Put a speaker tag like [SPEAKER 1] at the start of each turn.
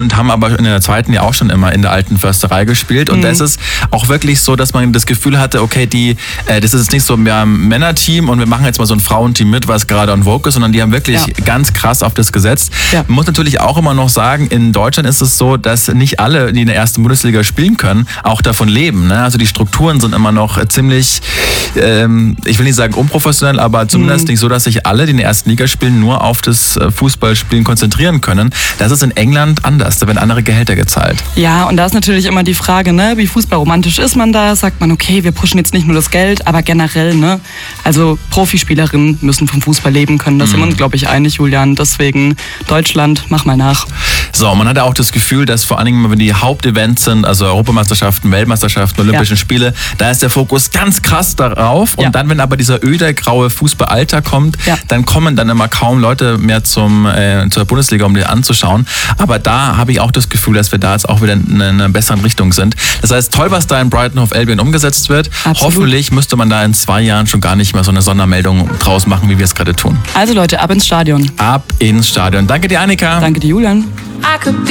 [SPEAKER 1] und haben aber in der zweiten ja auch schon immer in der alten Försterei gespielt. Und das ist auch wirklich so, dass man das Gefühl hatte, okay, das ist jetzt nicht so mehr ein Männerteam und wir machen jetzt mal so ein Frauenteam mit, was gerade on vogue ist, sondern die haben wirklich ganz krass auf das gesetzt. Ja. Man muss natürlich auch immer noch sagen, in Deutschland ist es so, dass nicht alle, die in der ersten Bundesliga spielen können, auch davon leben. Ne? Also die Strukturen sind immer noch ziemlich, ich will nicht sagen unprofessionell, aber zumindest nicht so, dass sich alle, die in der ersten Liga spielen, nur auf das Fußballspielen konzentrieren können. Das ist in England anders, da werden andere Gehälter gezahlt.
[SPEAKER 2] Ja, und da ist natürlich immer die Frage, ne, wie fußballromantisch ist man da? Sagt man, okay, wir pushen jetzt nicht nur das Geld, aber generell, ne? Also Profispielerinnen müssen vom Fußball leben können. Da sind wir uns, glaube ich, einig, Julian. Deswegen Deutschland, mach mal nach.
[SPEAKER 1] So, man hat ja auch das Gefühl, dass vor allen Dingen, wenn die Hauptevents sind, also Europameisterschaften, Weltmeisterschaften, Olympischen Spiele, da ist der Fokus ganz krass darauf. Und dann, wenn aber dieser öde, graue Fußballalltag kommt, dann kommen dann immer kaum Leute mehr zur Bundesliga, um die anzuschauen. Aber da habe ich auch das Gefühl, dass wir da jetzt auch wieder in einer besseren Richtung sind. Das heißt, toll, was da in Brighton Hove Albion umgesetzt wird. Absolut. Hoffentlich müsste man da in 2 Jahren schon gar nicht mehr so eine Sondermeldung draus machen, wie wir es gerade tun.
[SPEAKER 2] Also Leute, ab ins Stadion.
[SPEAKER 1] Ab ins Stadion. Danke dir, Annika.
[SPEAKER 2] Danke dir, Julian.